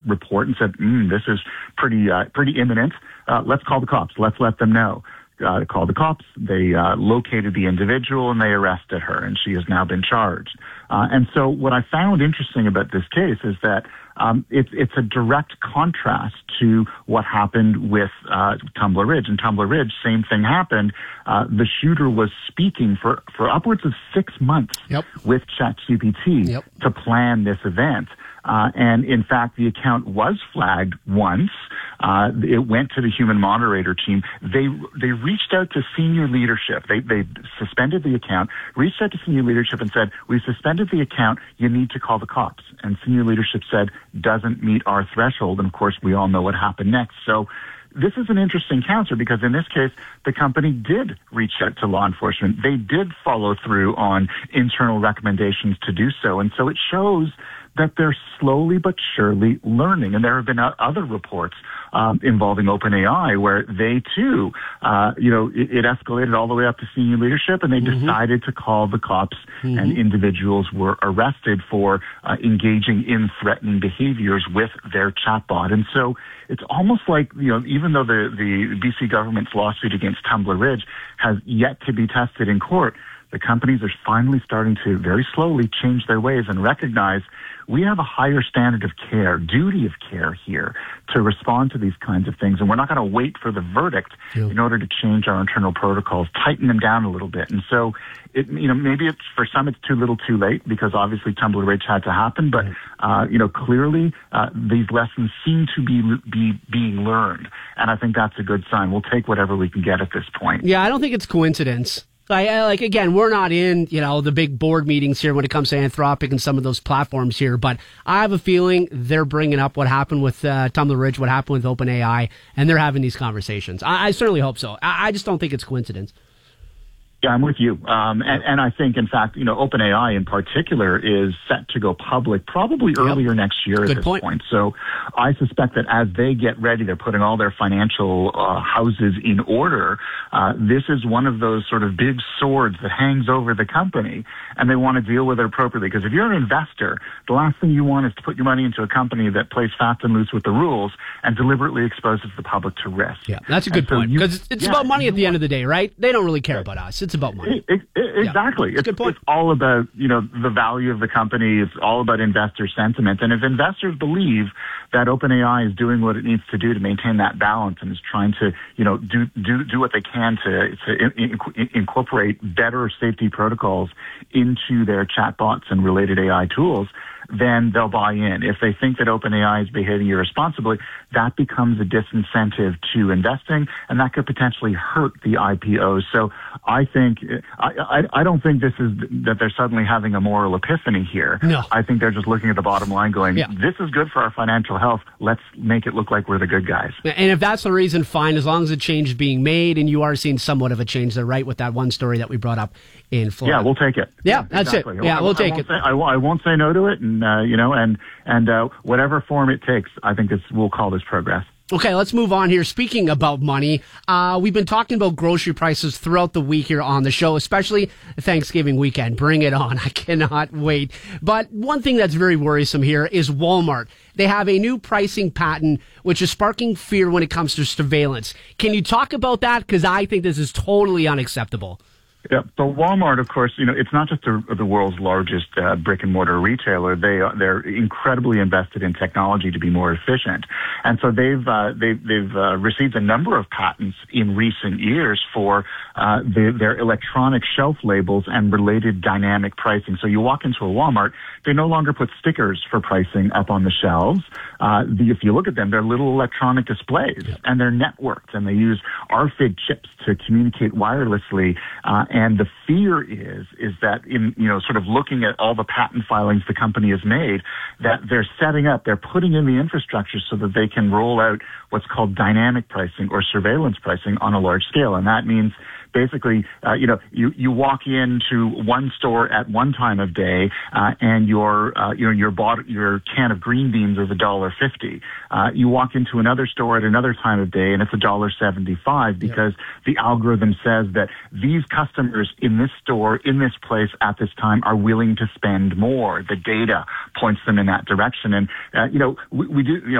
report and said, this is pretty imminent. Let's call the cops. Let's let them know. Called the cops. They located the individual and they arrested her, and she has now been charged. And so what I found interesting about this case is that it's a direct contrast to what happened with Tumbler Ridge. In Tumbler Ridge, same thing happened. The shooter was speaking for upwards of 6 months with ChatGPT to plan this event. And in fact, the account was flagged once. It went to the human moderator team. They reached out to senior leadership. They suspended the account, reached out to senior leadership and said, we suspended the account. You need to call the cops. And senior leadership said, doesn't meet our threshold. And of course, we all know what happened next. So this is an interesting counter because in this case, the company did reach out to law enforcement. They did follow through on internal recommendations to do so. And so it shows that they're slowly but surely learning. And there have been other reports involving OpenAI where they too, it escalated all the way up to senior leadership, and they decided to call the cops, and individuals were arrested for engaging in threatening behaviors with their chatbot. And so it's almost like, even though the BC government's lawsuit against Tumbler Ridge has yet to be tested in court, the companies are finally starting to very slowly change their ways and recognize we have a higher standard of care, duty of care here to respond to these kinds of things. And we're not going to wait for the verdict in order to change our internal protocols, tighten them down a little bit. And so, maybe it's for some it's too little too late because obviously Tumbler Ridge had to happen. But, clearly these lessons seem to be being learned. And I think that's a good sign. We'll take whatever we can get at this point. Yeah, I don't think it's coincidence. Again, we're not in, the big board meetings here when it comes to Anthropic and some of those platforms here, but I have a feeling they're bringing up what happened with Tumbler Ridge, what happened with OpenAI, and they're having these conversations. I certainly hope so. I just don't think it's coincidence. Yeah, I'm with you. And I think, in fact, OpenAI in particular is set to go public probably earlier next year at this point. So I suspect that as they get ready, they're putting all their financial houses in order. This is one of those sort of big swords that hangs over the company, and they want to deal with it appropriately. Because if you're an investor, the last thing you want is to put your money into a company that plays fast and loose with the rules and deliberately exposes the public to risk. Yeah, that's a good point. Because it's about money at the end of the day, right? They don't really care about us. It's about money. Exactly. It's all about, the value of the company. It's all about investor sentiment. And if investors believe that OpenAI is doing what it needs to do to maintain that balance and is trying to, do what they can to incorporate better safety protocols into their chatbots and related AI tools, then they'll buy in. If they think that OpenAI is behaving irresponsibly, that becomes a disincentive to investing, and that could potentially hurt the IPOs. So I don't think this is that they're suddenly having a moral epiphany here. No. I think they're just looking at the bottom line going, this is good for our financial health. Let's make it look like we're the good guys. And if that's the reason, fine, as long as a change is being made, and you are seeing somewhat of a change there, right, with that one story that we brought up in Florida. Yeah, we'll take it. Yeah, that's exactly it. Yeah, we'll take it. I won't say no to it, and whatever form it takes, I think we'll call this progress. Okay, let's move on here. Speaking about money, we've been talking about grocery prices throughout the week here on the show, especially Thanksgiving weekend. Bring it on. I cannot wait. But one thing that's very worrisome here is Walmart. They have a new pricing patent, which is sparking fear when it comes to surveillance. Can you talk about that? Because I think this is totally unacceptable. Yeah, so Walmart, of course, it's not just the world's largest brick and mortar retailer. They're incredibly invested in technology to be more efficient, and so they've received a number of patents in recent years for their electronic shelf labels and related dynamic pricing. So you walk into a Walmart, they no longer put stickers for pricing up on the shelves. If you look at them, they're little electronic displays, and they're networked, and they use RFID chips to communicate wirelessly. And the fear is that in, sort of looking at all the patent filings the company has made, that they're putting in the infrastructure so that they can roll out what's called dynamic pricing or surveillance pricing on a large scale. And that means basically, you walk into one store at one time of day, and your can of green beans is $1.50. You walk into another store at another time of day, and it's $1.75 because the algorithm says that these customers in this store, in this place at this time are willing to spend more. The data points them in that direction. And, we do,